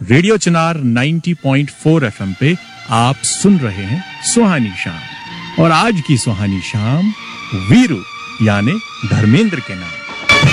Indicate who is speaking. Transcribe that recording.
Speaker 1: Radio चिनार 90.4 FM पे आप सुन रहे हैं सुहानी शाम, और आज की सुहानी शाम वीरू यानी धर्मेंद्र के नाम।